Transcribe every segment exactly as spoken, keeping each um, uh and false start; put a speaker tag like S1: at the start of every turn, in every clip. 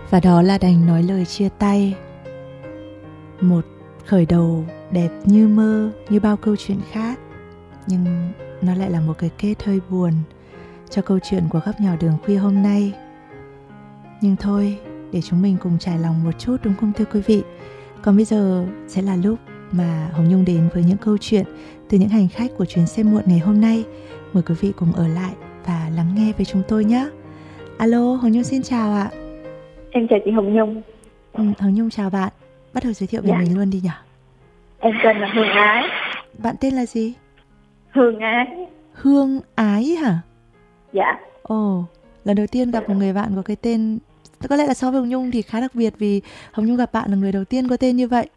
S1: Và đó là đành nói lời chia tay. Một khởi đầu đẹp như mơ, như bao câu chuyện khác, nhưng nó lại là một cái kết hơi buồn cho câu chuyện của Góc Nhỏ Đường Khuya hôm nay. Nhưng thôi, để chúng mình cùng trải lòng một chút, đúng không thưa quý vị? Còn bây giờ sẽ là lúc mà Hồng Nhung đến với những câu chuyện từ những hành khách của chuyến xe muộn ngày hôm nay. Mời quý vị cùng ở lại và lắng nghe với chúng tôi nhé. Alo, Hồng Nhung xin chào ạ.
S2: Em chào chị Hồng Nhung.
S1: ừ, Hồng Nhung chào bạn. Bắt đầu giới thiệu về
S2: Dạ.
S1: mình luôn đi nhỉ.
S2: Em tên là Hương Ái.
S1: Bạn tên là gì?
S2: Hương Ái.
S1: Hương Ái hả?
S2: Dạ.
S1: Ồ, lần đầu tiên gặp một người bạn có cái tên, có lẽ là so với Hồng Nhung thì khá đặc biệt, vì Hồng Nhung gặp bạn là người đầu tiên có tên như vậy.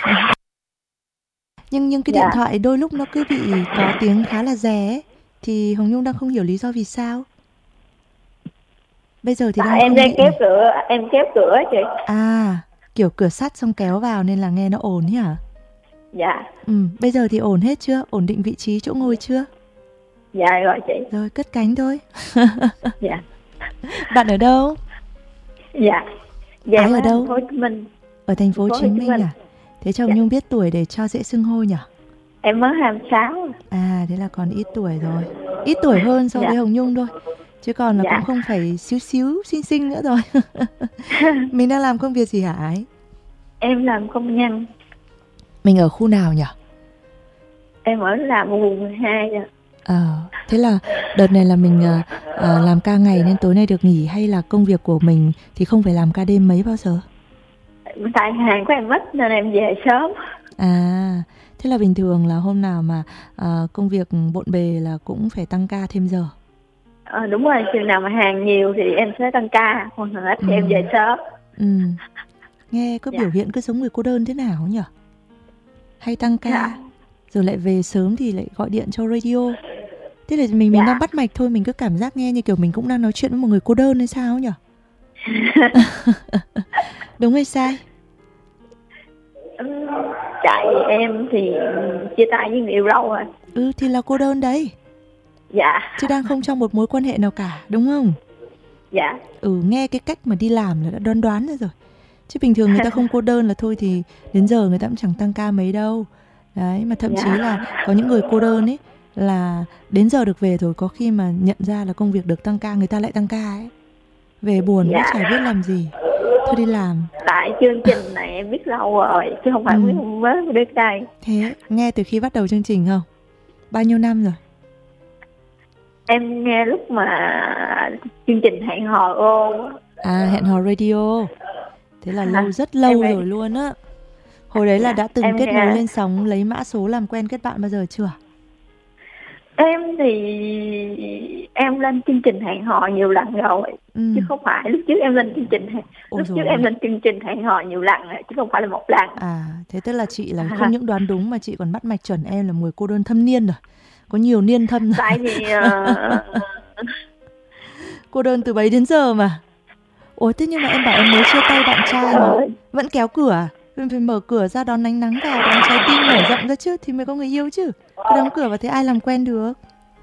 S1: Nhưng nhưng cái
S2: Dạ.
S1: điện thoại đôi lúc nó cứ bị có tiếng khá là rè ấy, thì Hồng Nhung đang không hiểu lý do vì sao. Bây giờ thì
S2: Tại
S1: đang
S2: em
S1: không
S2: đang
S1: bị...
S2: kéo cửa, em kéo cửa chị.
S1: À, kiểu cửa sắt xong kéo vào nên là nghe nó ồn ấy hả?
S2: Dạ.
S1: Ừ, bây giờ thì ổn hết chưa? Ổn định vị trí chỗ ngồi chưa?
S2: Dạ rồi chị.
S1: Rồi, cất cánh thôi.
S2: Dạ.
S1: Bạn ở đâu?
S2: Dạ. Dạ.
S1: Ái ở đâu?
S2: Thành phố Hồ Chí Minh.
S1: Ở thành phố Hồ Chí Minh à? Thế cho Hồng
S2: Dạ.
S1: Nhung biết tuổi để cho dễ xưng hô nhỉ?
S2: Em mới hai mươi sáu.
S1: À, thế là còn ít tuổi rồi. Ít tuổi hơn so
S2: Dạ.
S1: với Hồng Nhung thôi. Chứ còn là
S2: Dạ.
S1: cũng không phải xíu xíu xinh xinh nữa rồi. Mình đang làm công việc gì hả Ái?
S2: Em làm công nhân.
S1: Mình ở khu nào nhỉ?
S2: Em ở làm ở quận mười hai rồi.
S1: Ờ, thế là đợt này là mình à, à, làm ca ngày nên tối nay được nghỉ, hay là công việc của mình thì không phải làm ca đêm mấy bao giờ?
S2: Tại hàng của em ít nên em về sớm.
S1: À, thế là bình thường là hôm nào mà à, công việc bộn bề là cũng phải tăng ca thêm giờ.
S2: Ờ, đúng rồi, chừng nào mà hàng nhiều thì em sẽ tăng ca, còn hàng ít thì
S1: Ừ.
S2: em về sớm.
S1: Ừ. Nghe có
S2: Dạ.
S1: biểu hiện cứ giống người cô đơn thế nào nhỉ? Hay tăng ca,
S2: Dạ.
S1: rồi lại về sớm thì lại gọi điện cho radio. Thế là mình mình
S2: Dạ.
S1: đang bắt mạch thôi, mình cứ cảm giác nghe như kiểu mình cũng đang nói chuyện với một người cô đơn hay sao nhỉ? Đúng hay sai?
S2: Chạy em thì chia tay với người yêu lâu rồi.
S1: Ừ, thì là cô đơn đấy.
S2: Dạ.
S1: Chứ đang không trong một mối quan hệ nào cả, đúng không?
S2: Dạ.
S1: Ừ, nghe cái cách mà đi làm là đã đoán đoán ra rồi. Chứ bình thường người ta không cô đơn là thôi thì đến giờ người ta cũng chẳng tăng ca mấy đâu. Đấy, mà thậm
S2: Dạ.
S1: chí là có những người cô đơn ấy là đến giờ được về rồi, có khi mà nhận ra là công việc được tăng ca, người ta lại tăng ca ấy. Về buồn
S2: Dạ.
S1: cũng chả biết làm gì, thôi đi làm.
S2: Tại chương trình này em biết lâu rồi, chứ không phải
S1: Ừ.
S2: mới mới biết đây.
S1: Thế, nghe từ khi bắt đầu chương trình không? Bao nhiêu năm rồi?
S2: Em nghe lúc mà chương trình hẹn hò ô.
S1: À, hẹn hò radio. Thế là lâu, rất lâu
S2: Em nghe-
S1: rồi luôn á. Hồi đấy là
S2: Dạ,
S1: đã từng
S2: em
S1: kết
S2: nghe-
S1: nối lên sóng, lấy mã số làm quen kết bạn bao giờ chưa?
S2: Em thì em lên chương trình hẹn hò nhiều lần rồi.
S1: Ừ.
S2: Chứ không phải lúc trước em lên chương trình hẹn
S1: Ôi
S2: lúc
S1: dồi
S2: trước
S1: ôi.
S2: em lên chương trình hẹn hò nhiều lần rồi, chứ không phải là một lần.
S1: À, thế tức là chị là
S2: À.
S1: không những đoán đúng mà chị còn bắt mạch chuẩn em là một người cô đơn thâm niên rồi. Có nhiều niên thâm rồi.
S2: Tại vì ờ,
S1: Cô đơn từ bấy đến giờ mà. Ủa, thế nhưng mà em bảo em mới chia tay bạn trai mà vẫn kéo cửa à? Em phải mở cửa ra đón ánh nắng vào, đón trái tim mở rộng ra chứ thì mới có người yêu chứ. Cứ đóng cửa vào thế ai làm quen được.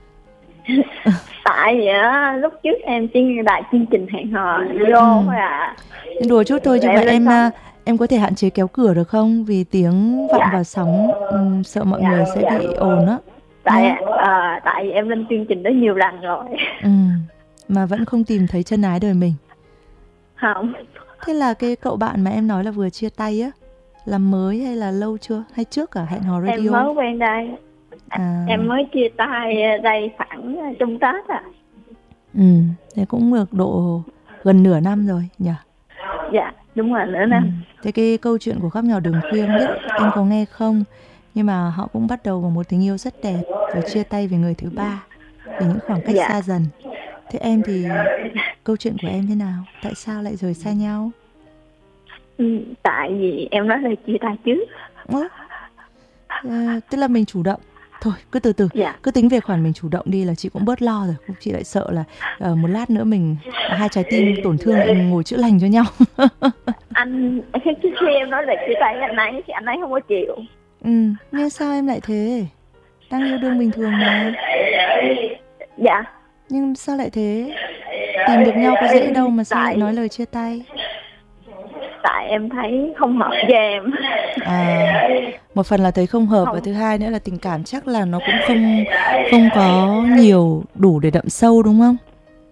S2: tại vì á, lúc trước em chỉ nghe đại chương trình hẹn hò vô
S1: Ừ.
S2: thôi à.
S1: Đùa chút thôi, chứ
S2: Em
S1: vậy
S2: lên
S1: em
S2: xong.
S1: à, em có thể hạn chế kéo cửa được không? Vì tiếng vọng
S2: Dạ.
S1: vào sóng, ừm, sợ mọi
S2: Dạ,
S1: người sẽ
S2: dạ.
S1: bị ồn á.
S2: Tại
S1: Nhá.
S2: ờ, tại vì em lên chương trình đó nhiều lần rồi.
S1: Ừ. Mà vẫn không tìm thấy chân ái đời mình.
S2: Không.
S1: Thế là cái cậu bạn mà em nói là vừa chia tay á, là mới hay là lâu chưa? Hay trước cả hẹn hò radio?
S2: Em mới quen đây.
S1: À.
S2: Em mới chia tay đây khoảng trong Tết à.
S1: Ừ, thế cũng được độ gần nửa năm rồi nhỉ?
S2: Dạ, đúng rồi, nửa
S1: Ừ.
S2: năm.
S1: Thế cái câu chuyện của Góc Nhỏ Đường Khuya không biết em có nghe không? Nhưng mà họ cũng bắt đầu bằng một tình yêu rất đẹp, rồi chia tay với người thứ ba, vì những khoảng cách
S2: Dạ.
S1: xa dần. Thế em thì câu chuyện của em thế nào? Tại sao lại rời xa nhau?
S2: Ừ, tại vì em nói là chia tay trước.
S1: Ơ, ờ, tức là mình chủ động. Thôi cứ từ từ,
S2: Dạ.
S1: cứ tính về khoản mình chủ động đi là chị cũng bớt lo rồi. Chị lại sợ là uh, một lát nữa mình hai trái tim tổn thương lại ngồi chữa lành cho nhau.
S2: Anh trước khi em nói là chia tay với anh ấy thì anh ấy không có chịu.
S1: Ừ, nhưng sao em lại thế? Đang yêu đương bình thường mà.
S2: Dạ.
S1: Nhưng sao lại thế? Tìm được nhau có dễ đâu mà sao lại
S2: Tại-
S1: nói lời chia tay?
S2: tại em thấy không hợp với em.
S1: À, một phần là thấy không hợp
S2: Không.
S1: và thứ hai nữa là tình cảm chắc là nó cũng không không có nhiều đủ để đậm sâu đúng không?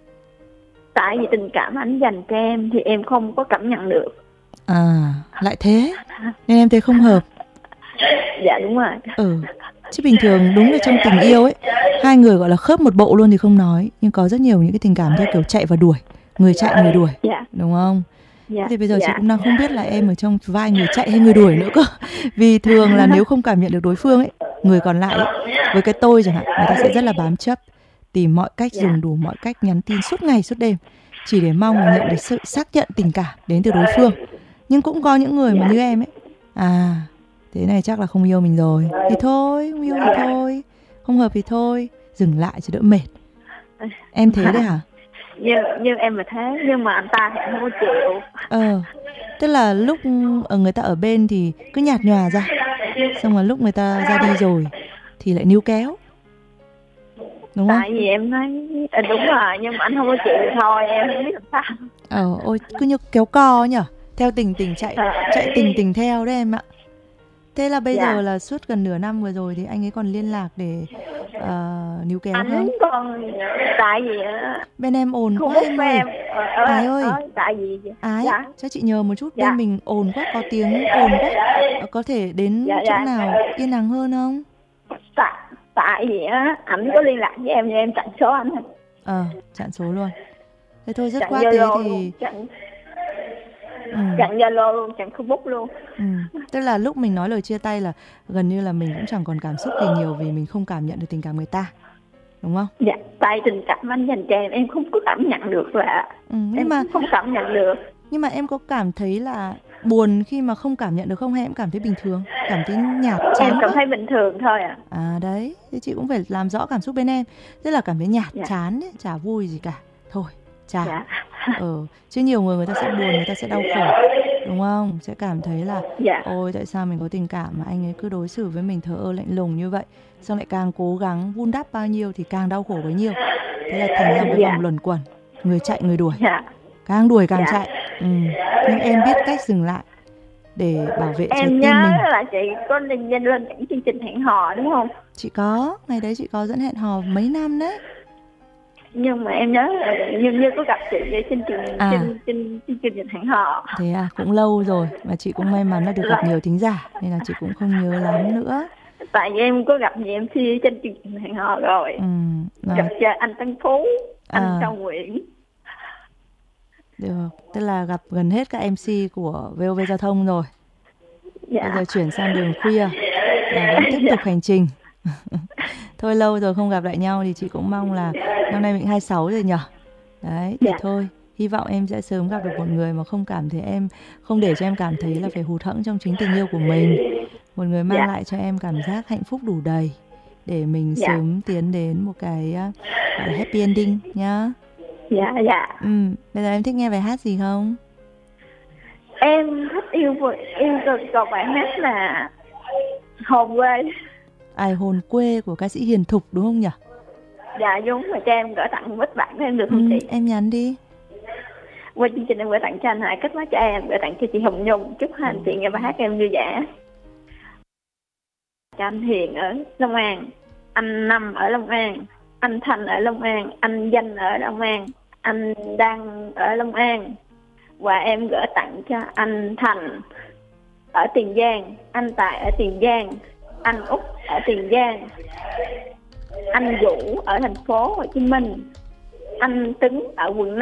S2: Tại vì tình cảm anh dành cho em thì em không có cảm nhận được.
S1: À, lại thế. Nên em thấy không hợp.
S2: Dạ đúng rồi.
S1: Ừ. Chứ bình thường đúng là trong tình yêu ấy, hai người gọi là khớp một bộ luôn thì không nói, nhưng có rất nhiều những cái tình cảm theo kiểu chạy và đuổi, người chạy người đuổi,
S2: Dạ.
S1: đúng không?
S2: Dạ.
S1: Thế thì bây giờ
S2: dạ.
S1: chị cũng đang không biết là em ở trong vai người chạy hay người đuổi nữa cơ. Vì thường là nếu không cảm nhận được đối phương ấy, người còn lại ấy, với cái tôi chẳng hạn, người ta sẽ rất là bám chấp, tìm mọi cách,
S2: Dạ.
S1: dùng đủ mọi cách, nhắn tin suốt ngày suốt đêm, chỉ để mong là nhận được sự xác nhận tình cảm đến từ đối phương. Nhưng cũng có những người mà như em ấy, à thế này chắc là không yêu mình rồi, thì thôi, không yêu thì thôi, không hợp thì thôi, dừng lại cho đỡ mệt. Em thế đấy hả?
S2: Như, như em là thế, nhưng mà anh ta thì không có chịu.
S1: Ờ, tức là lúc ở người ta ở bên thì cứ nhạt nhòa ra, xong rồi lúc người ta ra đi rồi thì lại níu kéo, đúng không?
S2: Tại vì em nói à, đúng rồi, nhưng mà anh không có chịu thôi, em không biết làm sao.
S1: Ờ, ôi, cứ như kéo co nhở, theo tình tình chạy, chạy tình tình theo đấy em ạ. Thế là bây
S2: Dạ.
S1: giờ là suốt gần nửa năm vừa rồi thì anh ấy còn liên lạc để uh, níu kéo
S2: Anh
S1: không?
S2: còn tại vì
S1: Bên em ồn
S2: không
S1: quá
S2: hút
S1: em
S2: với
S1: ơi.
S2: em. Ờ, ờ,
S1: Ái ơi.
S2: ờ, tại vì
S1: Ái,
S2: dạ.
S1: cho chị nhờ một chút,
S2: Dạ.
S1: bên mình ồn quá, có tiếng ồn quá. Ờ, Có thể đến
S2: Dạ,
S1: chỗ
S2: dạ.
S1: nào yên ắng hơn không?
S2: Tại tại vì á anh có liên lạc với em nhưng em chặn số anh.
S1: Ờ, chặn số luôn. Thế thôi rất
S2: Chặn
S1: quá thế
S2: Zalo
S1: thì
S2: luôn, chặn
S1: ừ.
S2: chặn Zalo luôn, chặn Facebook luôn.
S1: Ừ. Tức là lúc mình nói lời chia tay là gần như là mình cũng chẳng còn cảm xúc gì nhiều vì mình không cảm nhận được tình cảm người ta, đúng không?
S2: Dạ, tại tình cảm anh dành cho em em không có cảm nhận được là
S1: Ừ, nhưng
S2: em
S1: mà
S2: cũng không cảm nhận được.
S1: nhưng mà em có cảm thấy là buồn khi mà không cảm nhận được không, hay em cảm thấy bình thường, cảm thấy nhạt chán
S2: Em cảm
S1: quá?
S2: thấy bình thường thôi à.
S1: À đấy, thế chị cũng phải làm rõ cảm xúc bên em. Tức là cảm thấy nhạt
S2: Dạ.
S1: chán ấy, chả vui gì cả. Thôi, chả.
S2: Dạ.
S1: Ờ, chứ nhiều người người ta sẽ buồn, người ta sẽ đau khổ, đúng không? Sẽ cảm thấy là
S2: Dạ.
S1: ôi tại sao mình có tình cảm mà anh ấy cứ đối xử với mình thờ ơ lạnh lùng như vậy. Xong lại càng cố gắng vun đắp bao nhiêu thì càng đau khổ bấy nhiêu. Thế là thành ra một cái
S2: Dạ.
S1: vòng luẩn quẩn, người chạy người đuổi,
S2: Dạ.
S1: càng đuổi càng
S2: Dạ.
S1: chạy. Ừ. Nhưng em biết cách dừng lại để bảo vệ trái
S2: Em
S1: tim
S2: nhớ
S1: mình.
S2: là chị có lên lên lên những chương trình hẹn hò đúng không?
S1: Chị có, ngày đấy chị có dẫn hẹn hò mấy năm đấy.
S2: Nhưng mà em nhớ là như như có gặp chị ở trên chương
S1: À.
S2: trên trên trên chương trình hẹn hò.
S1: Thế à, cũng lâu rồi mà chị cũng may mắn là được gặp nhiều thính giả nên là chị cũng không nhớ lắm nữa.
S2: Tại vì em có gặp nhiều em xê trên chương trình hẹn hò rồi.
S1: Ừ, rồi.
S2: Gặp cho anh Tân Phú, anh
S1: À.
S2: Châu Nguyễn.
S1: Được, tức là gặp gần hết các em xê của vê o vê Giao thông rồi.
S2: Dạ.
S1: Bây giờ chuyển sang đường khuya và vẫn tiếp tục hành trình. Thôi lâu rồi không gặp lại nhau thì chị cũng mong là năm nay mình hai mươi sáu rồi nhở. Đấy, thì
S2: Dạ.
S1: thôi, hy vọng em sẽ sớm gặp được một người mà không cảm thấy em, không để cho em cảm thấy là phải hụt hẫng trong chính tình yêu của mình. Một người mang
S2: Dạ.
S1: lại cho em cảm giác hạnh phúc đủ đầy để mình
S2: Dạ.
S1: sớm tiến đến một cái uh, gọi là happy ending nhá.
S2: Dạ. Dạ.
S1: Ừ, bây giờ em thích nghe bài hát gì không?
S2: Em thích yêu yêu cầu bài hát là Hồn Quê.
S1: Ai hồn quê của ca sĩ Hiền Thục đúng không nhỉ?
S2: Dạ đúng, mà cho em gửi tặng bích bạn của em được
S1: Ừ,
S2: không chị?
S1: em nhắn đi.
S2: Qua chương trình em gửi tặng cho anh Hải, kết nối cho em gửi tặng cho chị Hồng Nhung. Chúc hai anh chị nghe bài hát em vui vẻ. Cho anh Hiền ở Long An, anh Năm ở Long An, anh Thành ở Long An, anh Danh ở Long An, anh Đăng ở Long An. Và em gửi tặng cho anh Thành ở Tiền Giang, anh Tài ở Tiền Giang, anh Út ở Tiền Giang, anh Vũ ở thành phố Hồ Chí Minh, anh Tứng ở quận năm.